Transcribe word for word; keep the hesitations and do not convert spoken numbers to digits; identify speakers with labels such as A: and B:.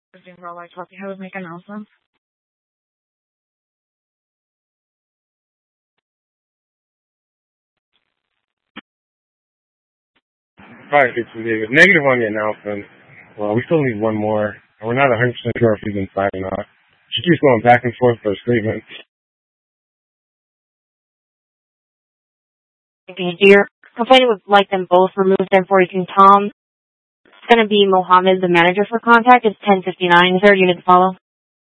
A: Doing real life talking. How would make announcements?
B: Hi, it's David. Negative on the announcement. Well, we still need one more. And we're not one hundred percent sure if he's inside or not. She keeps going back and forth for a statement.
C: You're complaining would like them both removed then for you can Tom. It's going to be Mohammed, the manager for contact. It's ten fifty-nine. Is there a unit to follow?